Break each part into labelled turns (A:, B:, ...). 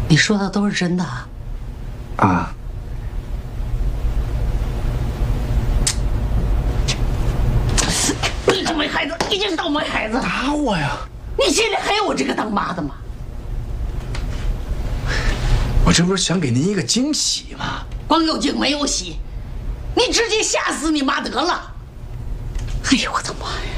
A: 你说的都是真的
B: 啊？
A: 你这没孩子，你就是倒霉孩子！
B: 打我呀！
A: 你心里还有我这个当妈的吗？
B: 我这不是想给您一个惊喜吗？
A: 光有惊没有喜，你直接吓死你妈得了！哎呦我的妈呀！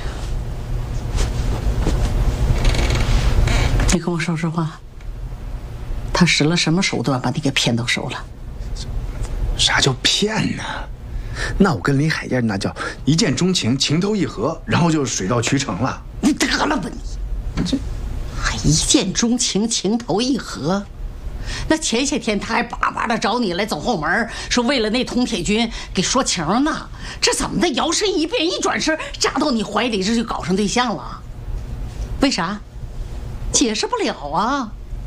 A: 你跟我说实话，他使了什么手段把你给骗到手了？
B: 啥叫骗呢？那我跟林海燕那叫一见钟情，情投意合，然后就水到渠成了。
A: 你得了吧你！这还一见钟情，情投意合？那前些天他还巴巴的找你来走后门，说为了那佟铁军给说情呢。这怎么的？摇身一变，一转身扎到你怀里，这就搞上对象了？为啥？解释不了啊。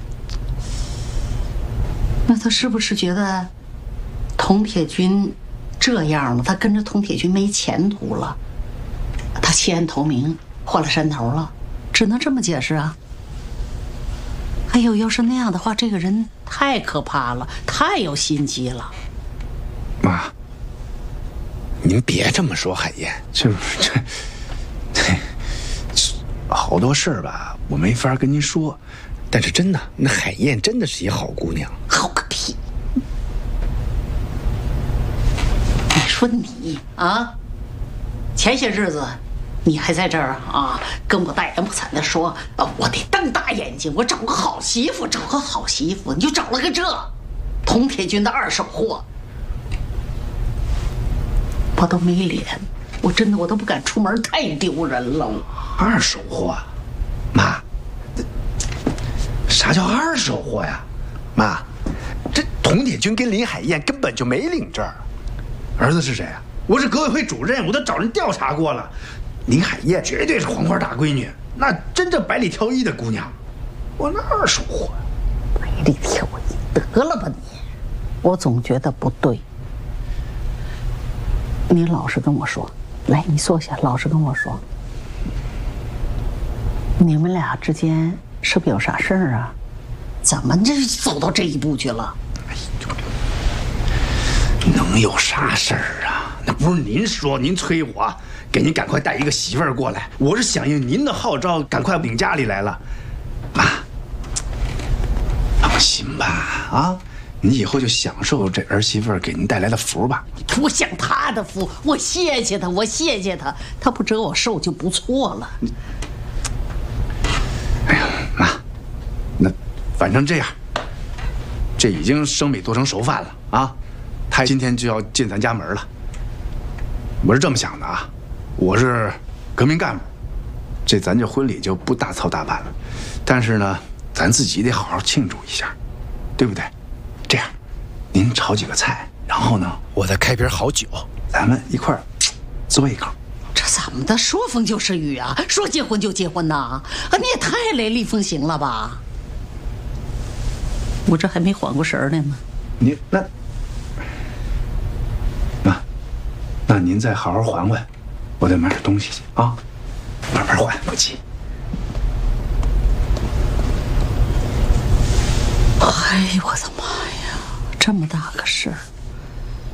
A: 那他是不是觉得佟铁军这样了，他跟着佟铁军没前途了，他弃暗投明，换了山头了，只能这么解释啊。哎呦，要是那样的话，这个人太可怕了，太有心机了。
B: 妈，您别这么说，海燕，这好多事儿吧，我没法跟您说。但是真的，那海燕真的是一好姑娘。
A: 好个屁！你说你啊，前些日子你还在这儿啊，跟我大言不惭的说，我得瞪大眼睛，我找个好媳妇，找个好媳妇，你就找了个这佟铁军的二手货，我都没脸，我真的我都不敢出门，太丢人了。
B: 二手货，妈，啥叫二手货呀？妈，这佟铁军跟林海燕根本就没领证。儿子是谁啊？我是革委会主任，我都找人调查过了。林海燕绝对是黄花大闺女，那真正百里挑一的姑娘。我那二手货，
A: 百里挑一，得了吧你！我总觉得不对。你老实跟我说，来，你坐下，老实跟我说，你们俩之间是不是有啥事儿啊？怎么这走到这一步去了？
B: 哎呦，能有啥事儿啊？那不是您说，您催我。给您赶快带一个媳妇儿过来，我是响应您的号召，赶快领家里来了。妈，放心吧，啊，你以后就享受这儿媳妇儿给您带来的福吧。
A: 我享他的福，我谢谢他，我谢谢他，他不折我寿就不错了。
B: 哎呀，妈，那反正这样，这已经生米做成熟饭了啊，他今天就要进咱家门了。我是这么想的啊。我是革命干部，咱这婚礼就不大操大办了，但是呢，咱自己得好好庆祝一下，对不对？这样，您炒几个菜，然后呢，我再开瓶好酒，咱们一块儿嘬一口。
A: 这怎么的？说风就是雨啊！说结婚就结婚呐！啊，你也太雷厉风行了吧！我这还没缓过神来呢。
B: 您那您再好好缓缓。我得买点东西去啊，慢慢换，不急。
A: 哎呦我的妈呀，这么大个事儿！